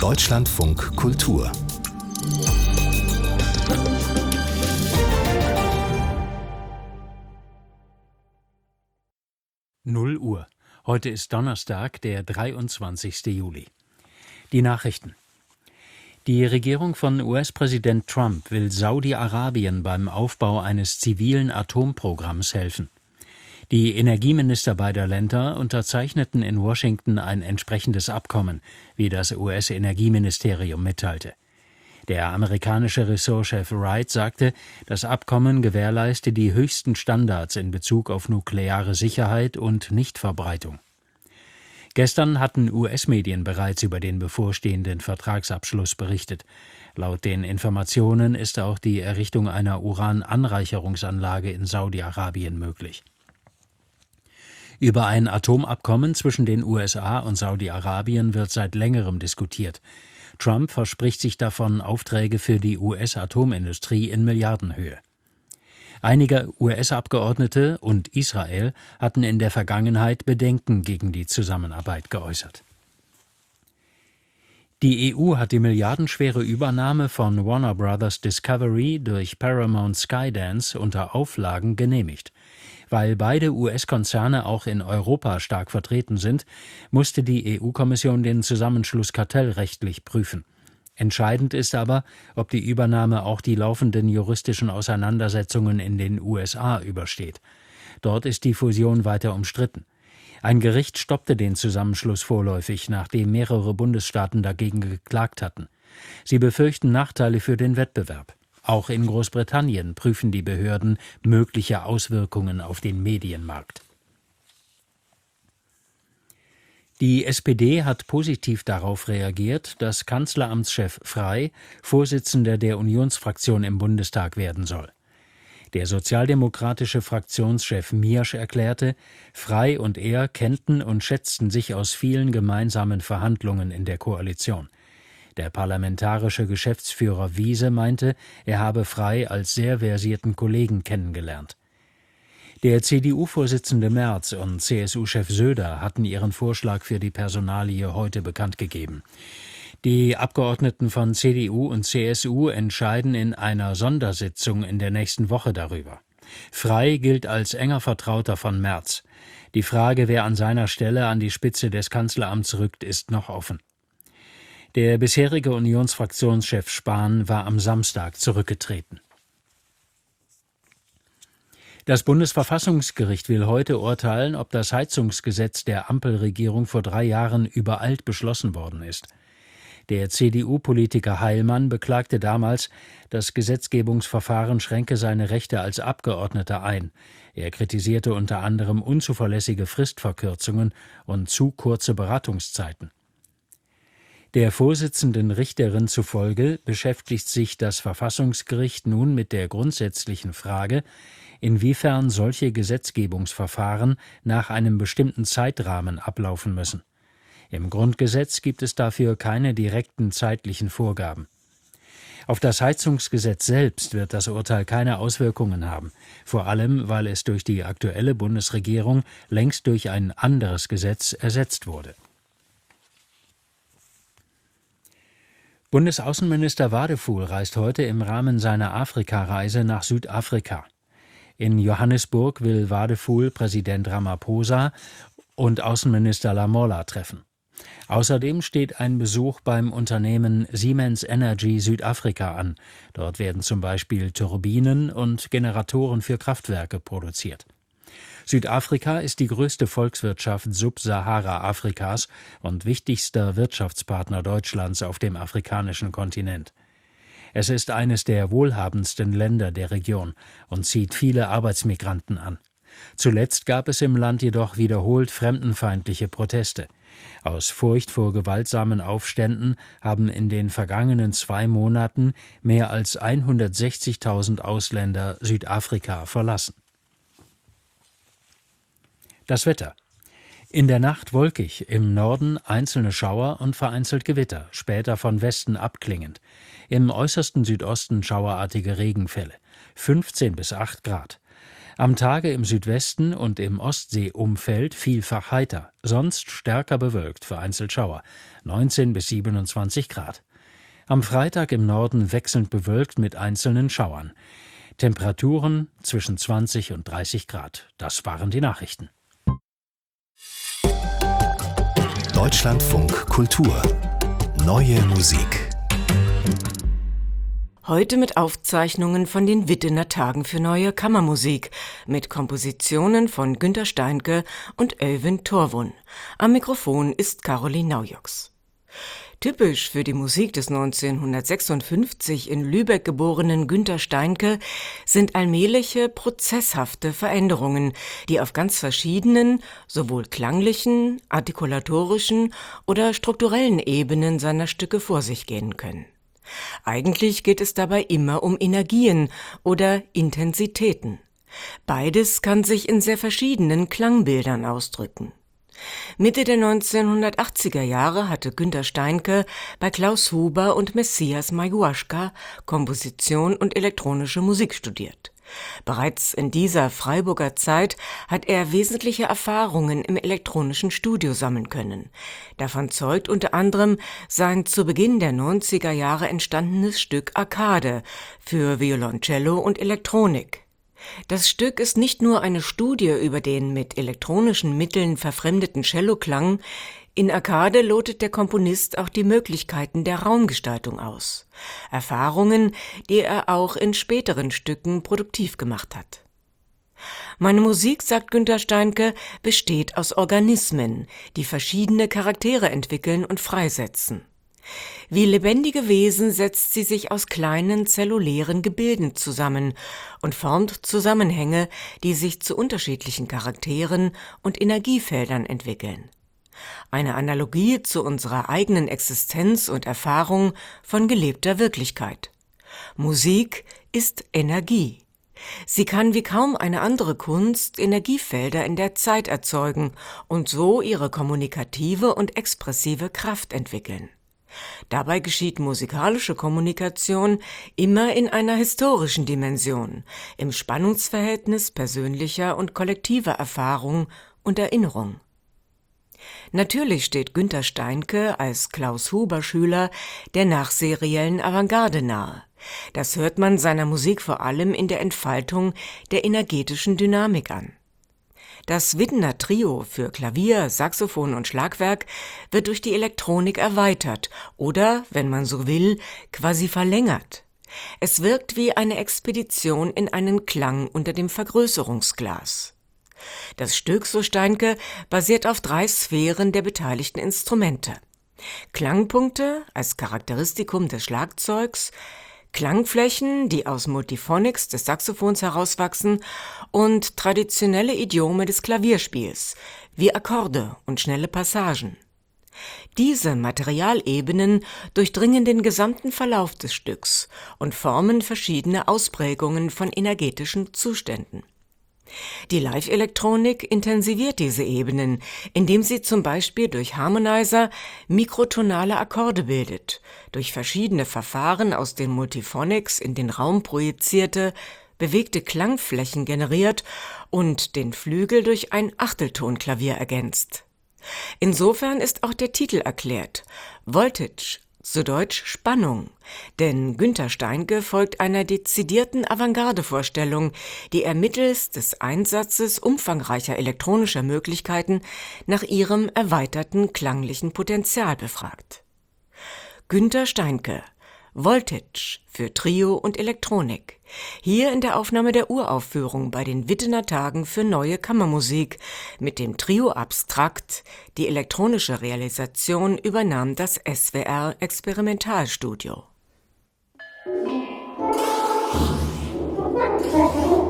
Deutschlandfunk Kultur. Null Uhr. Heute ist Donnerstag, der 23. Juli. Die Nachrichten. Die Regierung von US-Präsident Trump will Saudi-Arabien beim Aufbau eines zivilen Atomprogramms helfen. Die Energieminister beider Länder unterzeichneten in Washington ein entsprechendes Abkommen, wie das US-Energieministerium mitteilte. Der amerikanische Ressortchef Wright sagte, das Abkommen gewährleiste die höchsten Standards in Bezug auf nukleare Sicherheit und Nichtverbreitung. Gestern hatten US-Medien bereits über den bevorstehenden Vertragsabschluss berichtet. Laut den Informationen ist auch die Errichtung einer Urananreicherungsanlage in Saudi-Arabien möglich. Über ein Atomabkommen zwischen den USA und Saudi-Arabien wird seit längerem diskutiert. Trump verspricht sich davon Aufträge für die US-Atomindustrie in Milliardenhöhe. Einige US-Abgeordnete und Israel hatten in der Vergangenheit Bedenken gegen die Zusammenarbeit geäußert. Die EU hat die milliardenschwere Übernahme von Warner Bros. Discovery durch Paramount Skydance unter Auflagen genehmigt. Weil beide US-Konzerne auch in Europa stark vertreten sind, musste die EU-Kommission den Zusammenschluss kartellrechtlich prüfen. Entscheidend ist aber, ob die Übernahme auch die laufenden juristischen Auseinandersetzungen in den USA übersteht. Dort ist die Fusion weiter umstritten. Ein Gericht stoppte den Zusammenschluss vorläufig, nachdem mehrere Bundesstaaten dagegen geklagt hatten. Sie befürchten Nachteile für den Wettbewerb. Auch in Großbritannien prüfen die Behörden mögliche Auswirkungen auf den Medienmarkt. Die SPD hat positiv darauf reagiert, dass Kanzleramtschef Frey Vorsitzender der Unionsfraktion im Bundestag werden soll. Der sozialdemokratische Fraktionschef Miersch erklärte, Frey und er kennten und schätzten sich aus vielen gemeinsamen Verhandlungen in der Koalition. Der parlamentarische Geschäftsführer Wiese meinte, er habe Frey als sehr versierten Kollegen kennengelernt. Der CDU-Vorsitzende Merz und CSU-Chef Söder hatten ihren Vorschlag für die Personalie heute bekannt gegeben. Die Abgeordneten von CDU und CSU entscheiden in einer Sondersitzung in der nächsten Woche darüber. Frey gilt als enger Vertrauter von Merz. Die Frage, wer an seiner Stelle an die Spitze des Kanzleramts rückt, ist noch offen. Der bisherige Unionsfraktionschef Spahn war am Samstag zurückgetreten. Das Bundesverfassungsgericht will heute urteilen, ob das Heizungsgesetz der Ampelregierung vor 3 Jahren übereilt beschlossen worden ist. Der CDU-Politiker Heilmann beklagte damals, das Gesetzgebungsverfahren schränke seine Rechte als Abgeordneter ein. Er kritisierte unter anderem unzuverlässige Fristverkürzungen und zu kurze Beratungszeiten. Der Vorsitzenden Richterin zufolge beschäftigt sich das Verfassungsgericht nun mit der grundsätzlichen Frage, inwiefern solche Gesetzgebungsverfahren nach einem bestimmten Zeitrahmen ablaufen müssen. Im Grundgesetz gibt es dafür keine direkten zeitlichen Vorgaben. Auf das Heizungsgesetz selbst wird das Urteil keine Auswirkungen haben, vor allem weil es durch die aktuelle Bundesregierung längst durch ein anderes Gesetz ersetzt wurde. Bundesaußenminister Wadefuhl reist heute im Rahmen seiner Afrikareise nach Südafrika. In Johannesburg will Wadefuhl Präsident Ramaphosa und Außenminister Lamola treffen. Außerdem steht ein Besuch beim Unternehmen Siemens Energy Südafrika an. Dort werden zum Beispiel Turbinen und Generatoren für Kraftwerke produziert. Südafrika ist die größte Volkswirtschaft Subsahara-Afrikas und wichtigster Wirtschaftspartner Deutschlands auf dem afrikanischen Kontinent. Es ist eines der wohlhabendsten Länder der Region und zieht viele Arbeitsmigranten an. Zuletzt gab es im Land jedoch wiederholt fremdenfeindliche Proteste. Aus Furcht vor gewaltsamen Aufständen haben in den vergangenen 2 Monaten mehr als 160.000 Ausländer Südafrika verlassen. Das Wetter. In der Nacht wolkig, im Norden einzelne Schauer und vereinzelt Gewitter, später von Westen abklingend. Im äußersten Südosten schauerartige Regenfälle. 15 bis 8 Grad. Am Tage im Südwesten und im Ostseeumfeld vielfach heiter, sonst stärker bewölkt, vereinzelt Schauer, 19 bis 27 Grad. Am Freitag im Norden wechselnd bewölkt mit einzelnen Schauern. Temperaturen zwischen 20 und 30 Grad. Das waren die Nachrichten. Deutschlandfunk Kultur. Neue Musik. Heute mit Aufzeichnungen von den Wittener Tagen für neue Kammermusik mit Kompositionen von Günter Steinke und Øyvind Torvund. Am Mikrofon ist Caroline Naujoks. Typisch für die Musik des 1956 in Lübeck geborenen Günter Steinke sind allmähliche, prozesshafte Veränderungen, die auf ganz verschiedenen, sowohl klanglichen, artikulatorischen oder strukturellen Ebenen seiner Stücke vor sich gehen können. Eigentlich geht es dabei immer um Energien oder Intensitäten. Beides kann sich in sehr verschiedenen Klangbildern ausdrücken. Mitte der 1980er Jahre hatte Günter Steinke bei Klaus Huber und Messias Majuaschka Komposition und elektronische Musik studiert. Bereits in dieser Freiburger Zeit hat er wesentliche Erfahrungen im elektronischen Studio sammeln können. Davon zeugt unter anderem sein zu Beginn der 90er Jahre entstandenes Stück Arkade für Violoncello und Elektronik. Das Stück ist nicht nur eine Studie über den mit elektronischen Mitteln verfremdeten Celloklang. In Arkade lotet der Komponist auch die Möglichkeiten der Raumgestaltung aus. Erfahrungen, die er auch in späteren Stücken produktiv gemacht hat. Meine Musik, sagt Günter Steinke, besteht aus Organismen, die verschiedene Charaktere entwickeln und freisetzen. Wie lebendige Wesen setzt sie sich aus kleinen zellulären Gebilden zusammen und formt Zusammenhänge, die sich zu unterschiedlichen Charakteren und Energiefeldern entwickeln. Eine Analogie zu unserer eigenen Existenz und Erfahrung von gelebter Wirklichkeit. Musik ist Energie. Sie kann wie kaum eine andere Kunst Energiefelder in der Zeit erzeugen und so ihre kommunikative und expressive Kraft entwickeln. Dabei geschieht musikalische Kommunikation immer in einer historischen Dimension, im Spannungsverhältnis persönlicher und kollektiver Erfahrung und Erinnerung. Natürlich steht Günter Steinke als Klaus-Huber-Schüler der nachseriellen Avantgarde nahe. Das hört man seiner Musik vor allem in der Entfaltung der energetischen Dynamik an. Das Wittener Trio für Klavier, Saxophon und Schlagwerk wird durch die Elektronik erweitert oder, wenn man so will, quasi verlängert. Es wirkt wie eine Expedition in einen Klang unter dem Vergrößerungsglas. Das Stück, so Steinke, basiert auf 3 Sphären der beteiligten Instrumente. Klangpunkte als Charakteristikum des Schlagzeugs, Klangflächen, die aus Multiphonics des Saxophons herauswachsen, und traditionelle Idiome des Klavierspiels, wie Akkorde und schnelle Passagen. Diese Materialebenen durchdringen den gesamten Verlauf des Stücks und formen verschiedene Ausprägungen von energetischen Zuständen. Die Live-Elektronik intensiviert diese Ebenen, indem sie zum Beispiel durch Harmonizer mikrotonale Akkorde bildet, durch verschiedene Verfahren aus den Multiphonics in den Raum projizierte, bewegte Klangflächen generiert und den Flügel durch ein Achteltonklavier ergänzt. Insofern ist auch der Titel erklärt: Voltage, zu Deutsch Spannung, denn Günter Steinke folgt einer dezidierten Avantgarde-Vorstellung, die er mittels des Einsatzes umfangreicher elektronischer Möglichkeiten nach ihrem erweiterten klanglichen Potenzial befragt. Günter Steinke, Voltage für Trio und Elektronik. Hier in der Aufnahme der Uraufführung bei den Wittener Tagen für neue Kammermusik mit dem Trio Abstrakt. Die elektronische Realisation übernahm das SWR Experimentalstudio.